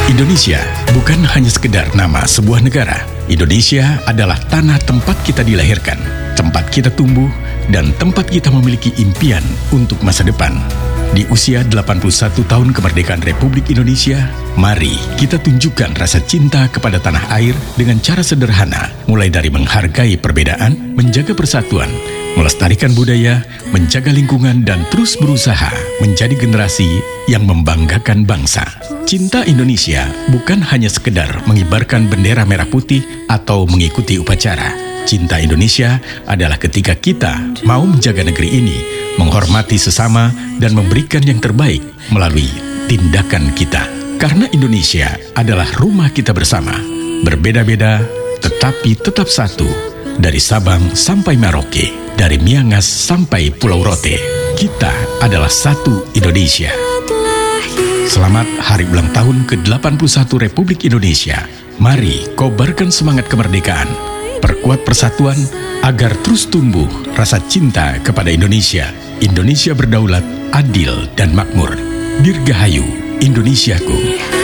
Indonesia bukan hanya sekedar nama sebuah negara. Indonesia adalah tanah tempat kita dilahirkan, tempat kita tumbuh, dan tempat kita memiliki impian untuk masa depan. Di usia 81 tahun kemerdekaan Republik Indonesia, mari kita tunjukkan rasa cinta kepada tanah air dengan cara sederhana, mulai dari menghargai perbedaan, menjaga persatuan, melestarikan budaya, menjaga lingkungan, dan terus berusaha menjadi generasi yang membanggakan bangsa. Cinta Indonesia bukan hanya sekedar mengibarkan bendera merah putih atau mengikuti upacara. Cinta Indonesia adalah ketika kita mau menjaga negeri ini, menghormati sesama, dan memberikan yang terbaik melalui tindakan kita. Karena Indonesia adalah rumah kita bersama, berbeda-beda tetapi tetap satu. Dari Sabang sampai Merauke, dari Miangas sampai Pulau Rote, kita adalah satu Indonesia. Selamat hari ulang tahun ke-81 Republik Indonesia. Mari kobarkan semangat kemerdekaan, perkuat persatuan agar terus tumbuh rasa cinta kepada Indonesia. Indonesia berdaulat, adil, dan makmur. Dirgahayu Indonesiaku.